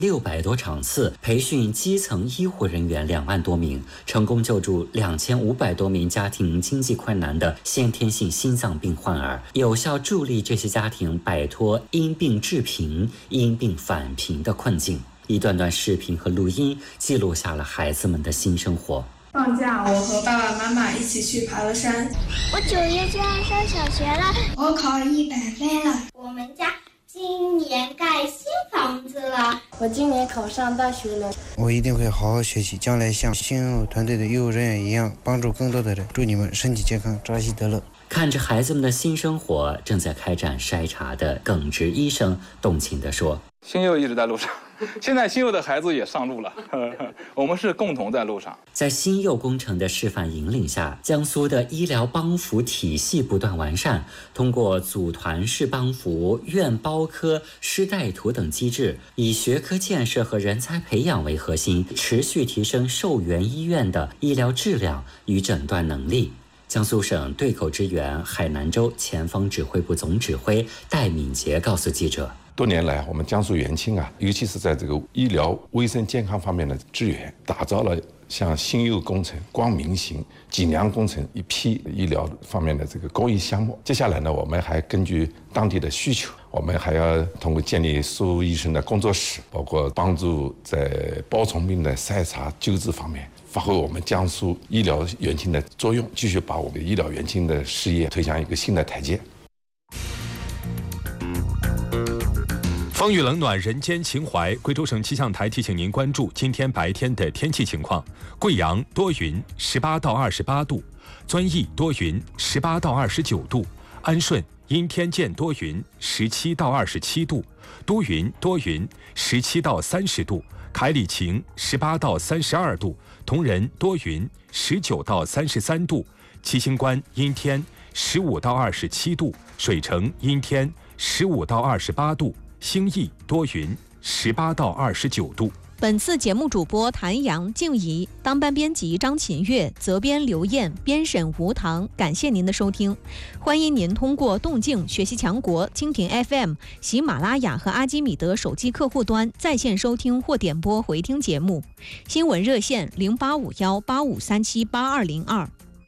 600多场次，培训基层医护人员2万多名，成功救助2500多名家庭经济困难的先天性心脏病患儿，有效助力这些家庭摆脱因病致贫、因病返贫的困境。一段段视频和录音记录下了孩子们的新生活。 放假，我和爸爸妈妈一起去爬了山。 我9月就要上小学了， 我考100分了。 我们家今年盖新房子了， 我今年考上大学了。 我一定会好好学习，将来像星友团队的医务人员一样，帮助更多的人。祝你们身体健康，扎西德勒。 看着孩子们的新生活，正在开展筛查的耿直医生动情地说：“ 星佑一直在路上，现在星佑的孩子也上路了，我们是共同在路上。” 在新佑工程的示范引领下，江苏的医疗帮扶体系不断完善，通过组团式帮扶、院包科、师带徒等机制，以学科建设和人才培养为核心，持续提升受援医院的医疗质量与诊断能力。江苏省对口支援海南州前方指挥部总指挥戴敏杰告诉记者：“ 多年来，我们江苏元庆尤其是在这个医疗卫生健康方面的支援，打造了像星佑工程、光明行、锦良工程一批医疗方面的这个公益项目。接下来呢，我们还根据当地的需求，我们还要通过建立苏医生的工作室，包括帮助在包虫病的筛查救治方面，发挥我们江苏医疗元庆的作用，继续把我们医疗元庆的事业推向一个新的台阶。” 风雨冷暖，人间情怀。贵州省气象台提醒您关注今天白天的天气情况：贵阳多云，18到28度；遵义多云，18到29度；安顺阴天见多云，17到27度；都匀多云，17到30度；凯里晴，18到32度；铜仁多云，19到33度；七星关阴天，15到27度；水城阴天，15到28度；兴义多云，18到29度。 本次节目主播谭阳、静怡，当班编辑张琴月，责编刘燕，编审吴棠。感谢您的收听，欢迎您通过动静、学习强国、蜻蜓 FM、喜马拉雅和阿基米德手机客户端在线收听或点播回听节目。新闻热线085185378202。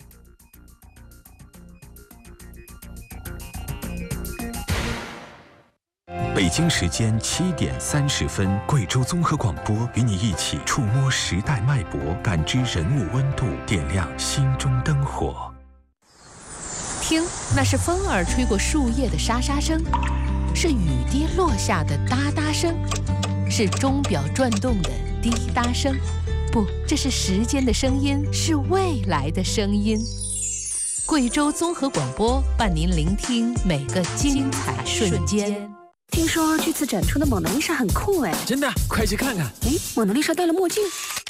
北京时间7点30分，贵州综合广播与你一起触摸时代脉搏，感知人物温度，点亮心中灯火。 听，那是风儿吹过树叶的沙沙声，是雨滴落下的哒哒声，是钟表转动的滴答声。不，这是时间的声音，是未来的声音。贵州综合广播伴您聆听每个精彩瞬间。 听说这次展出的蒙娜丽莎很酷哎！ 真的，快去看看！ 哎，蒙娜丽莎戴了墨镜。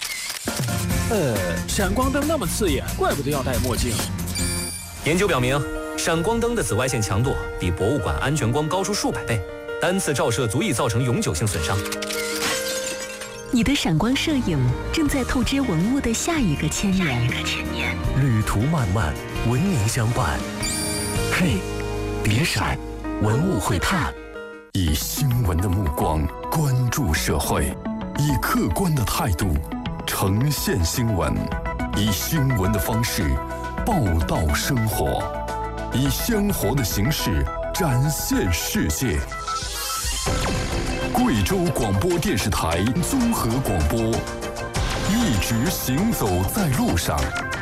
闪光灯那么刺眼，怪不得要戴墨镜。 研究表明，闪光灯的紫外线强度比博物馆安全光高出数百倍，单次照射足以造成永久性损伤。 你的闪光摄影正在透支文物的下一个千年。 旅途漫漫，文明相伴。嘿，别闪，文物会探。以新闻的目光关注社会，以客观的态度呈现新闻，以新闻的方式报道生活，以鲜活的形式展现世界。贵州广播电视台综合广播，一直行走在路上。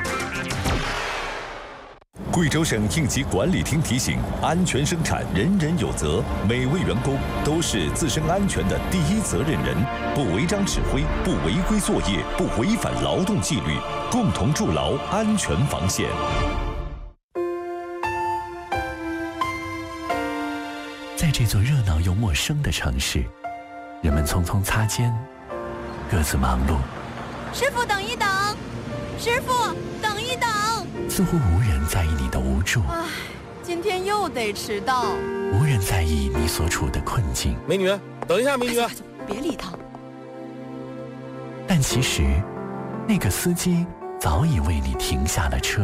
贵州省应急管理厅提醒：安全生产，人人有责，每位员工都是自身安全的第一责任人，不违章指挥，不违规作业，不违反劳动纪律，共同筑牢安全防线。 在这座热闹又陌生的城市，人们匆匆擦肩，各自忙碌。 师傅，等一等！师傅，等一等！ 似乎无人在意你的无助， 唉，今天又得迟到。 无人在意你所处的困境。 美女，等一下，美女， 别理他。 但其实，那个司机早已为你停下了车。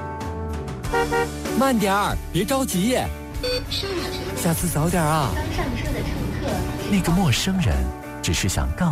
慢点儿，别着急。 下次早点啊。 刚上车的乘客， 那个陌生人只是想告